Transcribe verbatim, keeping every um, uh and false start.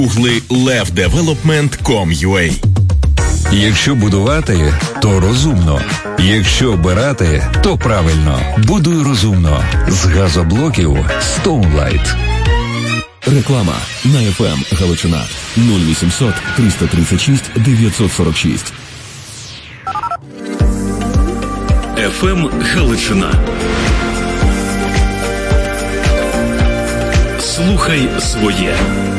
Гугли лев девелопмент крапка ком крапка ю а. Якщо будувати, то розумно. Якщо обирати, то правильно. Будуй розумно. З газоблоків Stoneline. Реклама на еф ем Галичина нуль вісімсот триста тридцять шість дев'ятсот сорок шість. еф ем Галичина. Слухай своє.